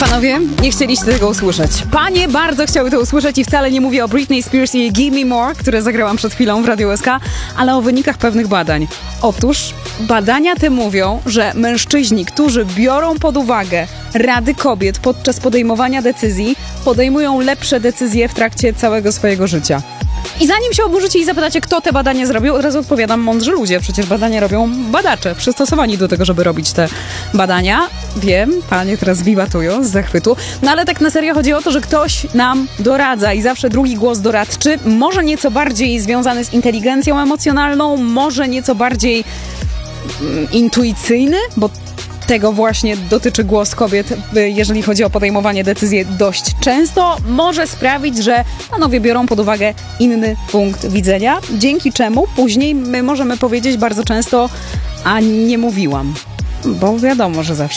Panowie, nie chcieliście tego usłyszeć. Panie bardzo chciały to usłyszeć i wcale nie mówię o Britney Spears i Give Me More, które zagrałam przed chwilą w Radio SK, ale o wynikach pewnych badań. Otóż badania te mówią, że mężczyźni, którzy biorą pod uwagę rady kobiet podczas podejmowania decyzji, podejmują lepsze decyzje w trakcie całego swojego życia. I zanim się oburzycie i zapytacie, kto te badania zrobił, od razu odpowiadam: mądrzy ludzie. Przecież badania robią badacze, przystosowani do tego, żeby robić te badania. Wiem, panie teraz wiwatują z zachwytu. No ale tak na serio chodzi o to, że ktoś nam doradza i zawsze drugi głos doradczy, może nieco bardziej związany z inteligencją emocjonalną, może nieco bardziej intuicyjny, bo tego właśnie dotyczy głos kobiet, jeżeli chodzi o podejmowanie decyzji dość często, może sprawić, że panowie biorą pod uwagę inny punkt widzenia, dzięki czemu później my możemy powiedzieć bardzo często: a nie mówiłam, bo wiadomo, że zawsze